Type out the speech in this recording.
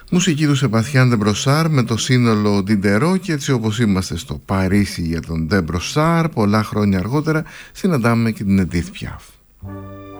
Μουσική του Σεμπαστιάν ντε Μπροσάρ με το σύνολο Ντιντερό, και έτσι όπως είμαστε στο Παρίσι για τον ντε Μπροσάρ, πολλά χρόνια αργότερα συναντάμε και την Εντίθ Πιάφ.